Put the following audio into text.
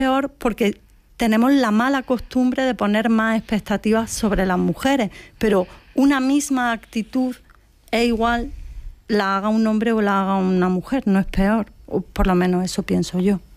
peor porque tenemos la mala costumbre de poner más expectativas sobre las mujeres, pero una misma actitud es igual, la haga un hombre o la haga una mujer, no es peor, o por lo menos eso pienso yo.